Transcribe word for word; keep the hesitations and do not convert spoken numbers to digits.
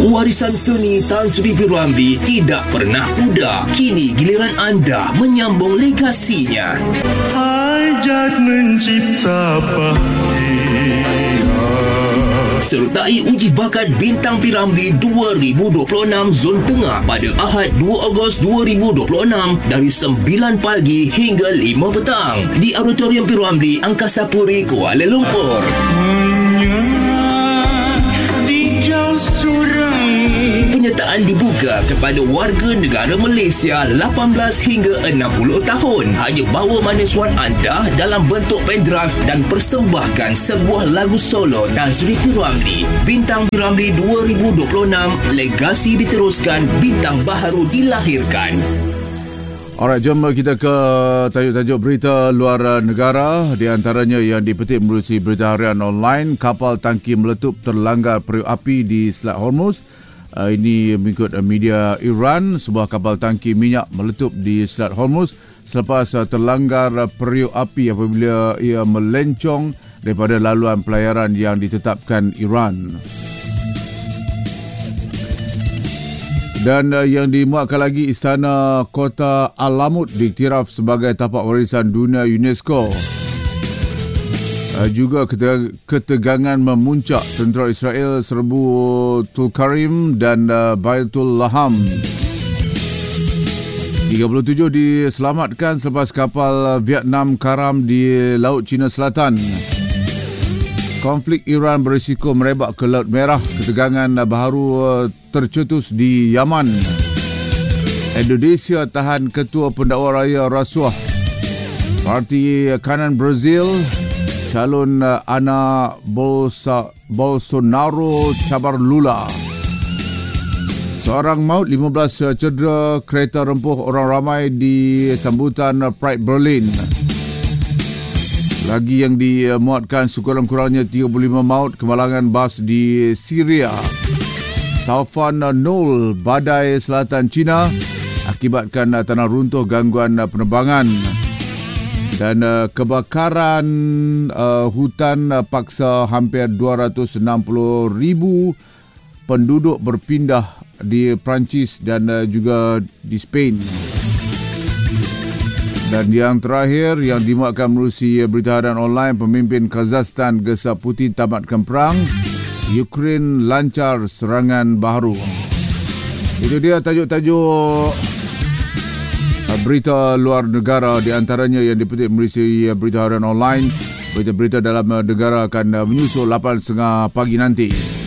Warisan seni Tan Sri P. Ramlee tidak pernah pudar. Kini giliran anda menyambung legasinya. Hajat mencipta bahagia. Sertai uji bakat Bintang P. Ramlee dua ribu dua puluh enam Zon Tengah pada Ahad dua Ogos dua ribu dua puluh enam dari sembilan pagi hingga lima petang di Auditorium P. Ramlee, Angkasa Puri, Kuala Lumpur. Penyertaan dibuka kepada warga negara Malaysia lapan belas hingga enam puluh tahun. Hanya bawa manis wan anda dalam bentuk pendrive dan persembahkan sebuah lagu solo Tan Sri P. Ramlee. Bintang P. Ramlee dua ribu dua puluh enam, legasi diteruskan, bintang baharu dilahirkan. Alright, jom kita ke tajuk-tajuk berita luar negara. Di antaranya yang dipetik melalui berita harian online, kapal tangki meletup terlanggar periuk api di Selat Hormuz. Uh, ini mengikut uh, media Iran. Sebuah kapal tangki minyak meletup di Selat Hormuz selepas uh, terlanggar uh, periuk api apabila ia melencong daripada laluan pelayaran yang ditetapkan Iran. Dan uh, yang dimuatkan lagi, Istana Kota Al-Lamut diiktiraf sebagai tapak warisan dunia UNESCO. Uh, juga ketegangan memuncak. Tentera Israel serbu Tulkarim dan uh, Baitul Laham. tiga puluh tujuh diselamatkan selepas kapal Vietnam karam di Laut Cina Selatan. Konflik Iran berisiko merebak ke Laut Merah. Ketegangan baharu uh, tercetus di Yaman. Indonesia tahan Ketua Pendakwa Raya rasuah. Parti kanan Brazil, calon uh, anak Bolsa, Bolsonaro cabar Lula. Seorang maut, lima belas cedera, kereta rempuh orang ramai di sambutan Pride Berlin. Lagi yang dimuatkan, sekurang-kurangnya tiga puluh lima maut, kemalangan bas di Syria. Taufan Nol, badai selatan China, akibatkan tanah runtuh, gangguan penerbangan. Dan uh, kebakaran uh, hutan uh, paksa hampir dua ratus enam puluh ribu penduduk berpindah di Perancis dan uh, juga di Spain. Dan yang terakhir yang dimuatkan melalui berita harian online, pemimpin Kazakhstan gesa Putin tamatkan perang, Ukraine lancar serangan baharu. Itu dia tajuk-tajuk berita luar negara, di antaranya yang dipetik melalui berita harian online. Berita-berita dalam negara akan menyusul lapan tiga puluh pagi nanti.